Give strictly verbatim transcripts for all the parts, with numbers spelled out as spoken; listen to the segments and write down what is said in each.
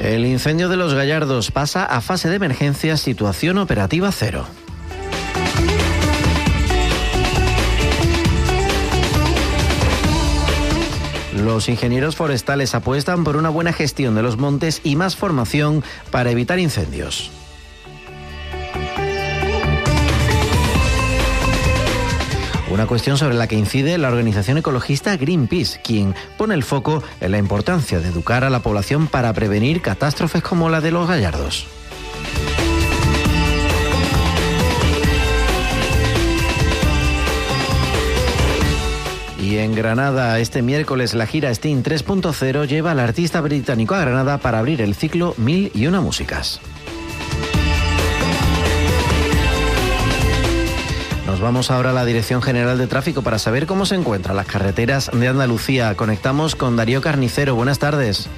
El incendio de Los Gallardos pasa a fase de emergencia, situación operativa cero. Los ingenieros forestales apuestan por una buena gestión de los montes y más formación para evitar incendios. Una cuestión sobre la que incide la organización ecologista Greenpeace, quien pone el foco en la importancia de educar a la población para prevenir catástrofes como la de Los Gallardos. Y en Granada, este miércoles, la gira Sting tres punto cero lleva al artista británico a Granada para abrir el ciclo Mil y una músicas. Nos vamos ahora a la Dirección General de Tráfico para saber cómo se encuentran las carreteras de Andalucía. Conectamos con Darío Carnicero. Buenas tardes.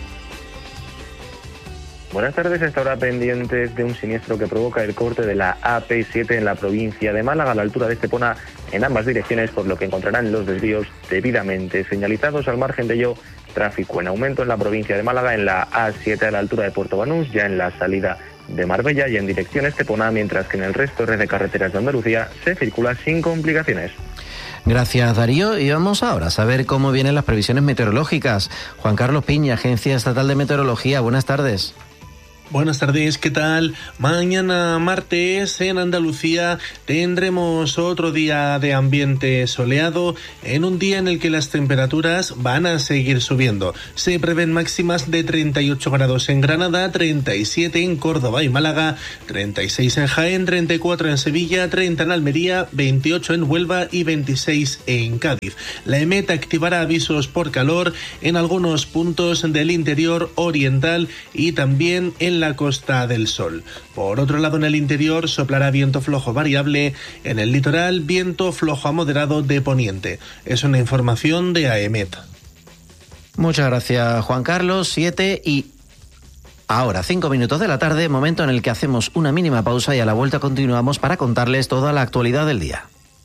Buenas tardes. Hasta ahora pendientes de un siniestro que provoca el corte de la A P siete en la provincia de Málaga, a la altura de Estepona, en ambas direcciones, por lo que encontrarán los desvíos debidamente señalizados. Al margen de ello, tráfico en aumento en la provincia de Málaga, en la A siete a la altura de Puerto Banús, ya en la salida de Marbella y en dirección Estepona, mientras que en el resto de carreteras de Andalucía se circula sin complicaciones. Gracias, Darío. Y vamos ahora a saber cómo vienen las previsiones meteorológicas. Juan Carlos Piña, Agencia Estatal de Meteorología. Buenas tardes. Buenas tardes, ¿qué tal? Mañana martes en Andalucía tendremos otro día de ambiente soleado, en un día en el que las temperaturas van a seguir subiendo. Se prevén máximas de treinta y ocho grados en Granada, treinta y siete en Córdoba y Málaga, treinta y seis en Jaén, treinta y cuatro en Sevilla, treinta en Almería, veintiocho en Huelva y veintiséis en Cádiz. La EMET activará avisos por calor en algunos puntos del interior oriental y también en la Costa del Sol. Por otro lado, en el interior soplará viento flojo variable, en el litoral viento flojo a moderado de poniente. Es una información de AEMET. Muchas gracias, Juan Carlos. Siete y ahora cinco minutos de la tarde, momento en el que hacemos una mínima pausa y a la vuelta continuamos para contarles toda la actualidad del día.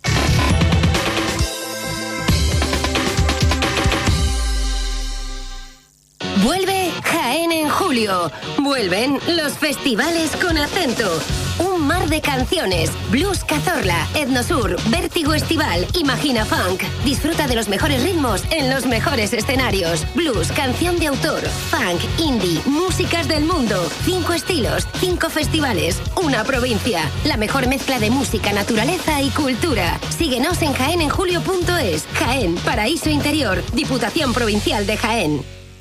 Vuelve Jaén en julio. Vuelven los festivales con acento. Un mar de canciones. Blues Cazorla, Etnosur, Vértigo Estival, Imagina Funk. Disfruta de los mejores ritmos en los mejores escenarios. Blues, canción de autor, funk, indie, músicas del mundo. Cinco estilos, cinco festivales, una provincia. La mejor mezcla de música, naturaleza y cultura. Síguenos en jaén en julio punto es. Jaén, paraíso interior. Diputación Provincial de Jaén.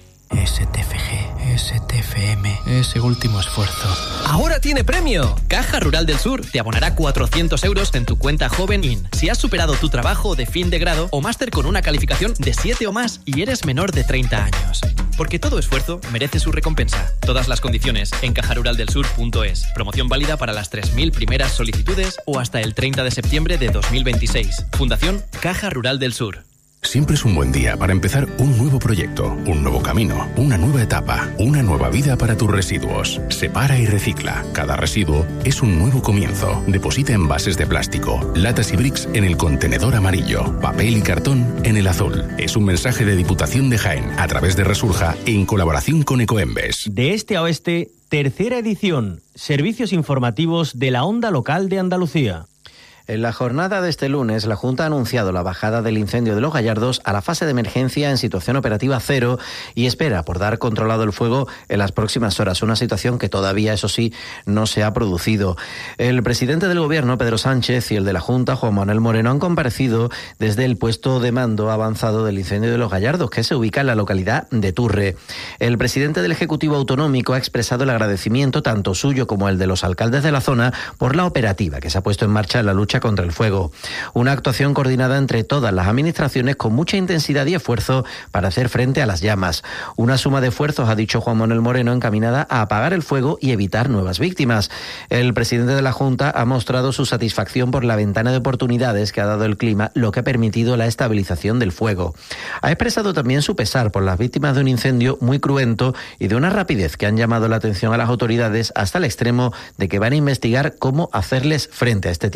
S T F G, S T F M, ese último esfuerzo. ¡Ahora tiene premio! Caja Rural del Sur te abonará cuatrocientos euros en tu cuenta Joven In si has superado tu trabajo de fin de grado o máster con una calificación de siete o más y eres menor de treinta años. Porque todo esfuerzo merece su recompensa. Todas las condiciones en caja rural del sur punto es. Promoción válida para las tres mil primeras solicitudes o hasta el treinta de septiembre de dos mil veintiséis. Fundación Caja Rural del Sur. Siempre es un buen día para empezar un nuevo proyecto, un nuevo camino, una nueva etapa, una nueva vida para tus residuos. Separa y recicla. Cada residuo es un nuevo comienzo. Deposita envases de plástico, latas y bricks en el contenedor amarillo, papel y cartón en el azul. Es un mensaje de Diputación de Jaén a través de Resurja en colaboración con Ecoembes. De este a oeste, tercera edición. Servicios informativos de la onda local de Andalucía. En la jornada de este lunes, la Junta ha anunciado la bajada del incendio de Los Gallardos a la fase de emergencia en situación operativa cero y espera por dar controlado el fuego en las próximas horas, una situación que todavía, eso sí, no se ha producido. El presidente del Gobierno, Pedro Sánchez, y el de la Junta, Juan Manuel Moreno, han comparecido desde el puesto de mando avanzado del incendio de Los Gallardos, que se ubica en la localidad de Turre. El presidente del Ejecutivo Autonómico ha expresado el agradecimiento, tanto suyo como el de los alcaldes de la zona, por la operativa que se ha puesto en marcha en la lucha contra el fuego. Una actuación coordinada entre todas las administraciones con mucha intensidad y esfuerzo para hacer frente a las llamas. Una suma de esfuerzos, ha dicho Juan Manuel Moreno, encaminada a apagar el fuego y evitar nuevas víctimas. El presidente de la Junta ha mostrado su satisfacción por la ventana de oportunidades que ha dado el clima, lo que ha permitido la estabilización del fuego. Ha expresado también su pesar por las víctimas de un incendio muy cruento y de una rapidez que han llamado la atención a las autoridades hasta el extremo de que van a investigar cómo hacerles frente a este tipo de incendios.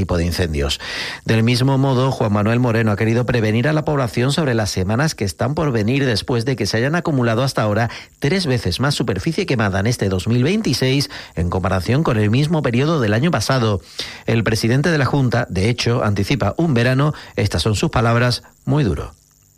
incendios. Del mismo modo, Juan Manuel Moreno ha querido prevenir a la población sobre las semanas que están por venir después de que se hayan acumulado hasta ahora tres veces más superficie quemada en este dos mil veintiséis en comparación con el mismo periodo del año pasado. El presidente de la Junta, de hecho, anticipa un verano, estas son sus palabras, muy duro.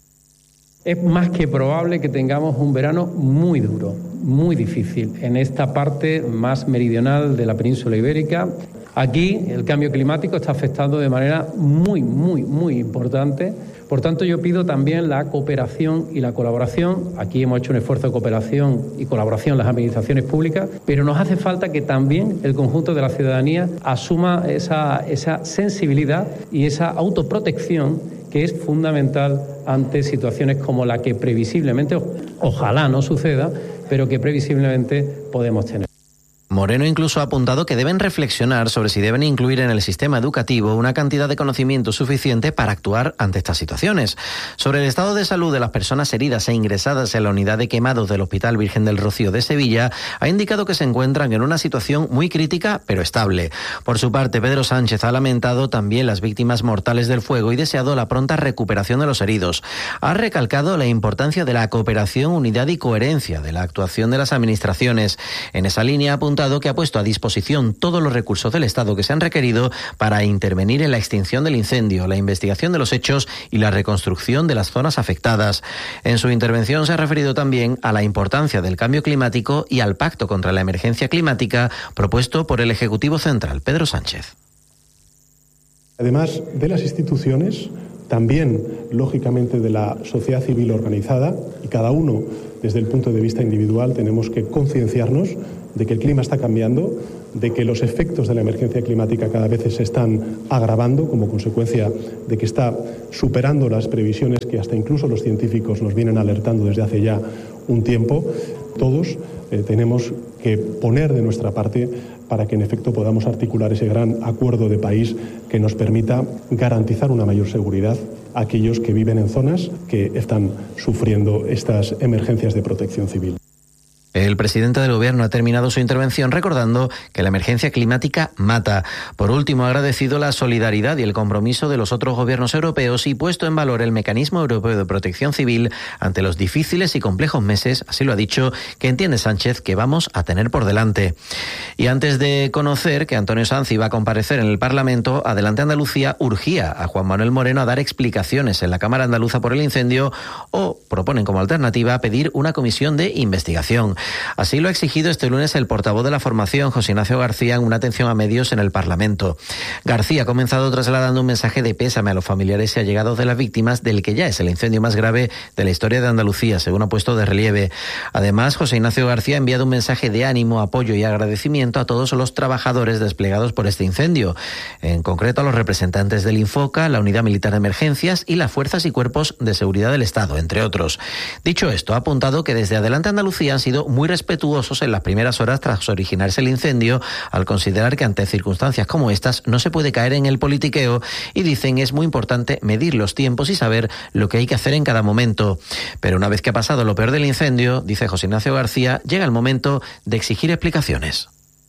Es más que probable que tengamos un verano muy duro, muy difícil, en esta parte más meridional de la península ibérica. Aquí el cambio climático está afectando de manera muy, muy, muy importante. Por tanto, yo pido también la cooperación y la colaboración. Aquí hemos hecho un esfuerzo de cooperación y colaboración en las administraciones públicas, pero nos hace falta que también el conjunto de la ciudadanía asuma esa, esa sensibilidad y esa autoprotección que es fundamental ante situaciones como la que previsiblemente, ojalá no suceda, pero que previsiblemente podemos tener. Moreno incluso ha apuntado que deben reflexionar sobre si deben incluir en el sistema educativo una cantidad de conocimiento suficiente para actuar ante estas situaciones. Sobre el estado de salud de las personas heridas e ingresadas en la unidad de quemados del Hospital Virgen del Rocío de Sevilla, ha indicado que se encuentran en una situación muy crítica pero estable. Por su parte, Pedro Sánchez ha lamentado también las víctimas mortales del fuego y deseado la pronta recuperación de los heridos. Ha recalcado la importancia de la cooperación, unidad y coherencia de la actuación de las administraciones. En esa línea ha apuntado que ha puesto a disposición todos los recursos del Estado que se han requerido para intervenir en la extinción del incendio, la investigación de los hechos y la reconstrucción de las zonas afectadas. En su intervención se ha referido también a la importancia del cambio climático y al pacto contra la emergencia climática propuesto por el Ejecutivo Central, Pedro Sánchez. Además de las instituciones, también, lógicamente, de la sociedad civil organizada, y cada uno, desde el punto de vista individual, tenemos que concienciarnos de que el clima está cambiando, de que los efectos de la emergencia climática cada vez se están agravando como consecuencia de que está superando las previsiones que hasta incluso los científicos nos vienen alertando desde hace ya un tiempo. Todos eh, tenemos que poner de nuestra parte para que en efecto podamos articular ese gran acuerdo de país que nos permita garantizar una mayor seguridad a aquellos que viven en zonas que están sufriendo estas emergencias de protección civil. El presidente del Gobierno ha terminado su intervención recordando que la emergencia climática mata. Por último, ha agradecido la solidaridad y el compromiso de los otros gobiernos europeos y puesto en valor el mecanismo europeo de protección civil ante los difíciles y complejos meses, así lo ha dicho, que entiende Sánchez que vamos a tener por delante. Y antes de conocer que Antonio Sanz iba a comparecer en el Parlamento, Adelante Andalucía urgía a Juan Manuel Moreno a dar explicaciones en la Cámara Andaluza por el incendio o proponen como alternativa pedir una comisión de investigación. Así lo ha exigido este lunes el portavoz de la formación, José Ignacio García, en una atención a medios en el Parlamento. García ha comenzado trasladando un mensaje de pésame a los familiares y allegados de las víctimas del que ya es el incendio más grave de la historia de Andalucía, según ha puesto de relieve. Además, José Ignacio García ha enviado un mensaje de ánimo, apoyo y agradecimiento a todos los trabajadores desplegados por este incendio, en concreto a los representantes del Infoca, la Unidad Militar de Emergencias y las fuerzas y cuerpos de seguridad del Estado, entre otros. Dicho esto, ha apuntado que desde Adelante Andalucía han sido muy respetuosos en las primeras horas tras originarse el incendio, al considerar que ante circunstancias como estas no se puede caer en el politiqueo y dicen es muy importante medir los tiempos y saber lo que hay que hacer en cada momento. Pero una vez que ha pasado lo peor del incendio, dice José Ignacio García, llega el momento de exigir explicaciones.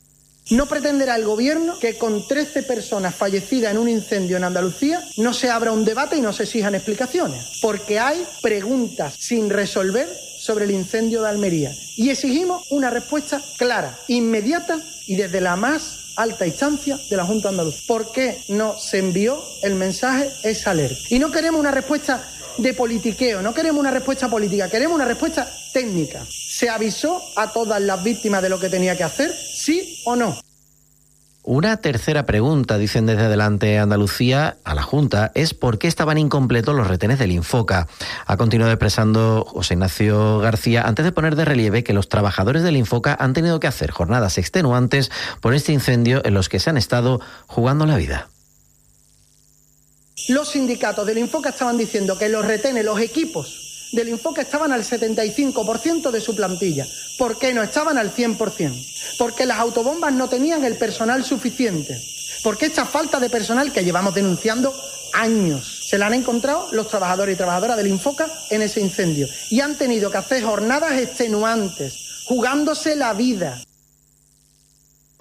No pretenderá el Gobierno que con trece personas fallecidas en un incendio en Andalucía no se abra un debate y no se exijan explicaciones, porque hay preguntas sin resolver sobre el incendio de Almería y exigimos una respuesta clara, inmediata y desde la más alta instancia de la Junta Andaluza. ¿Por qué no se envió el mensaje esa alerta? Y no queremos una respuesta de politiqueo, no queremos una respuesta política, queremos una respuesta técnica. ¿Se avisó a todas las víctimas de lo que tenía que hacer? ¿Sí o no? Una tercera pregunta, dicen desde Adelante Andalucía a la Junta, es por qué estaban incompletos los retenes del Infoca. Ha continuado expresando José Ignacio García antes de poner de relieve que los trabajadores del Infoca han tenido que hacer jornadas extenuantes por este incendio en los que se han estado jugando la vida. Los sindicatos del Infoca estaban diciendo que los retenes, los equipos del Infoca estaban al setenta y cinco por ciento de su plantilla. ¿Por qué no estaban al cien por ciento? Porque las autobombas no tenían el personal suficiente. Porque esta falta de personal que llevamos denunciando años se la han encontrado los trabajadores y trabajadoras del Infoca en ese incendio. Y han tenido que hacer jornadas extenuantes, jugándose la vida.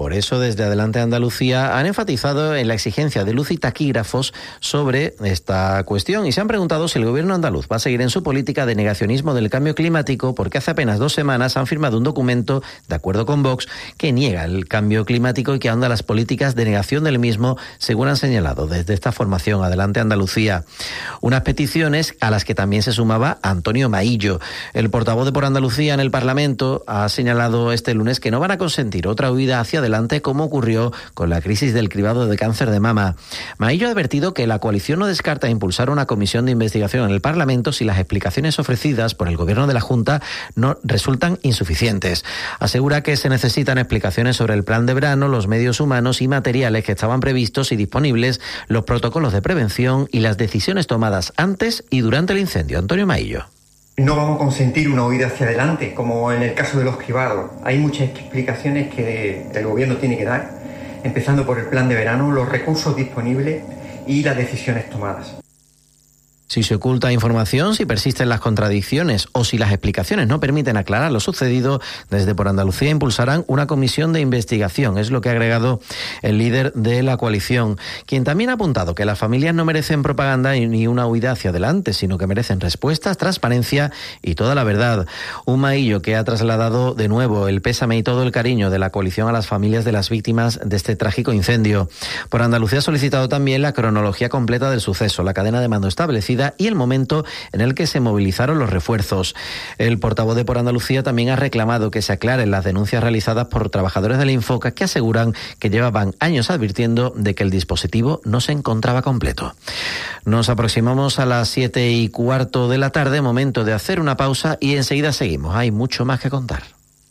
Por eso, desde Adelante Andalucía han enfatizado en la exigencia de luz y taquígrafos sobre esta cuestión y se han preguntado si el gobierno andaluz va a seguir en su política de negacionismo del cambio climático, porque hace apenas dos semanas han firmado un documento, de acuerdo con Vox, que niega el cambio climático y que ahonda las políticas de negación del mismo, según han señalado desde esta formación Adelante Andalucía. Unas peticiones a las que también se sumaba Antonio Maillo. El portavoz de Por Andalucía en el Parlamento ha señalado este lunes que no van a consentir otra huida hacia adelante como ocurrió con la crisis del cribado de cáncer de mama. Maillo ha advertido que la coalición no descarta impulsar una comisión de investigación en el Parlamento si las explicaciones ofrecidas por el Gobierno de la Junta no resultan insuficientes. Asegura que se necesitan explicaciones sobre el plan de verano, los medios humanos y materiales que estaban previstos y disponibles, los protocolos de prevención y las decisiones tomadas antes y durante el incendio. Antonio Maillo. No vamos a consentir una huida hacia adelante, como en el caso de los cribados. Hay muchas explicaciones que el Gobierno tiene que dar, empezando por el plan de verano, los recursos disponibles y las decisiones tomadas. Si se oculta información, si persisten las contradicciones o si las explicaciones no permiten aclarar lo sucedido, desde Por Andalucía impulsarán una comisión de investigación. Es lo que ha agregado el líder de la coalición, quien también ha apuntado que las familias no merecen propaganda ni una huida hacia adelante, sino que merecen respuestas, transparencia y toda la verdad. Un Maillo que ha trasladado de nuevo el pésame y todo el cariño de la coalición a las familias de las víctimas de este trágico incendio. Por Andalucía ha solicitado también la cronología completa del suceso, la cadena de mando establecida y el momento en el que se movilizaron los refuerzos. El portavoz de Por Andalucía también ha reclamado que se aclaren las denuncias realizadas por trabajadores del Infoca que aseguran que llevaban años advirtiendo de que el dispositivo no se encontraba completo. Nos aproximamos a las siete y cuarto de la tarde, momento de hacer una pausa y enseguida seguimos. Hay mucho más que contar.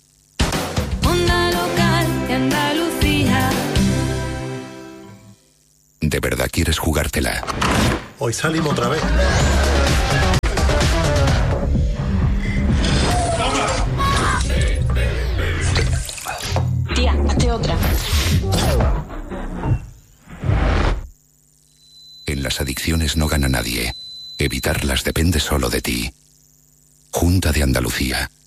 Onda Local de Andalucía. ¿De verdad quieres jugártela? Hoy salimos otra vez. Tía, hazte otra. En las adicciones no gana nadie. Evitarlas depende solo de ti. Junta de Andalucía.